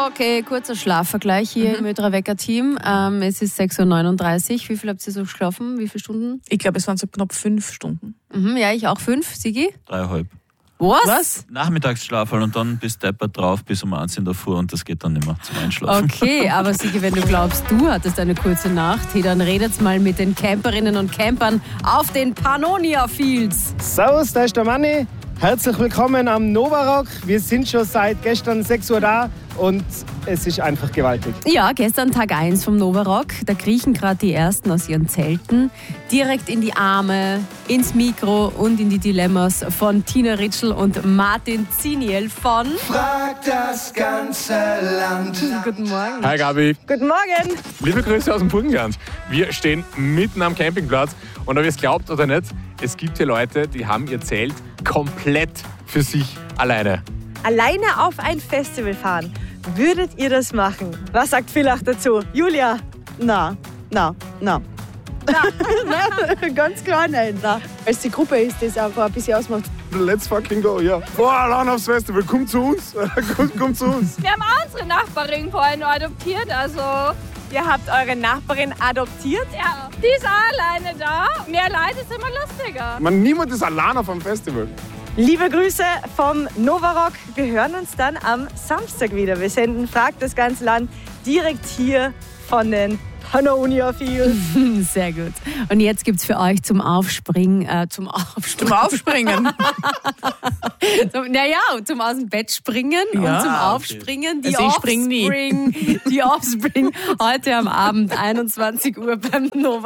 Okay, kurzer Schlafvergleich hier im Ö3-Wecker-Team. Es ist 6.39 Uhr. Wie viel habt ihr so geschlafen? Wie viele Stunden? Ich glaube, es waren so knapp 5 Stunden. Ja, ich auch 5. Sigi? 3,5. Was? Nachmittagsschlaf und dann bist du deppert drauf bis um 1 in der Früh und das geht dann nicht mehr zum Einschlafen. Okay, aber Sigi, wenn du glaubst, du hattest eine kurze Nacht, hey, dann redet's mal mit den Camperinnen und Campern auf den Pannonia Fields. Servus, da ist der Manni. Herzlich willkommen am Novarock. Wir sind schon seit gestern 6 Uhr da und es ist einfach gewaltig. Ja, gestern Tag 1 vom Novarock. Da kriechen gerade die Ersten aus ihren Zelten direkt in die Arme, ins Mikro und in die Dilemmas von Tina Ritschl und Martin Ziniel von Frag das ganze Land. Guten Morgen. Hi Gabi. Guten Morgen. Liebe Grüße aus dem Burgenland. Wir stehen mitten am Campingplatz und ob ihr es glaubt oder nicht, es gibt hier Leute, die haben ihr Zelt komplett für sich alleine. Alleine auf ein Festival fahren. Würdet ihr das machen? Was sagt Villach dazu? Julia? Na. Ganz klar nein. Na. Als die Gruppe ist, das einfach ein bisschen ausmacht. Let's fucking go, ja. Boah, allein aufs Festival, komm zu uns. Komm zu uns. Wir haben auch unsere Nachbarin vorhin adoptiert, also... Ihr habt eure Nachbarin adoptiert? Ja, die ist auch alleine da. Mehr Leute ist immer lustiger. Niemand ist allein auf einem Festival. Liebe Grüße vom Novarock. Wir hören uns dann am Samstag wieder. Wir senden Frag das ganze Land direkt hier von den Pannonia Fields. Sehr gut. Und jetzt gibt's für euch zum Aufspringen. Zum Aufspringen? Zum aus dem Bett springen und zum Aufspringen. Die Also ich spring nie. Die Offspring. Heute am Abend, 21 Uhr beim Nova.